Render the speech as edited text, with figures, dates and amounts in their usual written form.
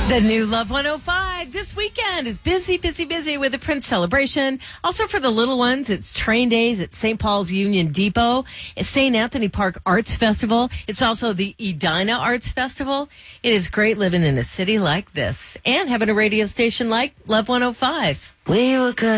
The new Love 105 this weekend is busy with the Prince celebration. Also for the little ones, it's train days at St. Paul's Union Depot. It's St. Anthony Park Arts Festival. It's also the Edina Arts Festival. It is great living in a city like this and having a radio station like Love 105. We were good.